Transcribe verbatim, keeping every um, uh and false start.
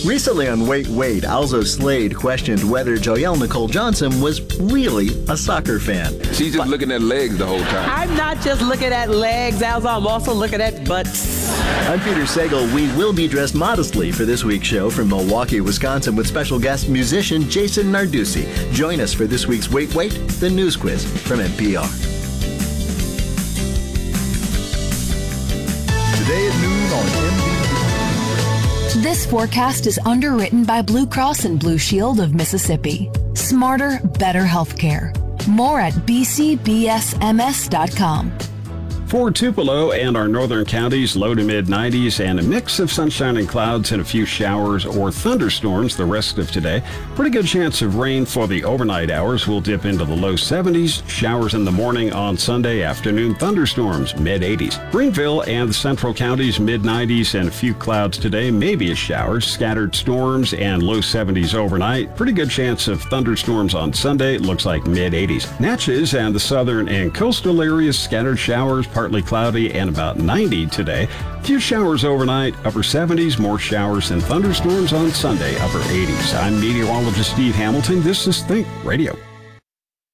Recently on Wait Wait, Alzo Slade questioned whether Joelle Nicole Johnson was really a soccer fan. She's just but, looking at legs the whole time. I'm not just looking at legs, Alzo. I'm also looking at butts. I'm Peter Sagal. We will be dressed modestly for this week's show from Milwaukee, Wisconsin, with special guest musician Jason Narducci. Join us for this week's Wait Wait, the news quiz from N P R. Today at noon on M V B. This forecast is underwritten by Blue Cross and Blue Shield of Mississippi. Smarter, better healthcare. More at b c b s m s dot com. For Tupelo and our northern counties, low to mid nineties and a mix of sunshine and clouds and a few showers or thunderstorms the rest of today. Pretty good chance of rain for the overnight hours. We'll dip into the low seventies. Showers in the morning on Sunday afternoon. Thunderstorms mid eighties. Greenville and the central counties mid nineties and a few clouds today. Maybe a shower. Scattered storms and low seventies overnight. Pretty good chance of thunderstorms on Sunday. Looks like mid eighties. Natchez and the southern and coastal areas scattered showers. Partly cloudy and about ninety today. Few showers overnight, upper seventies, more showers and thunderstorms on Sunday, upper eighties. I'm meteorologist Steve Hamilton. This is Think Radio.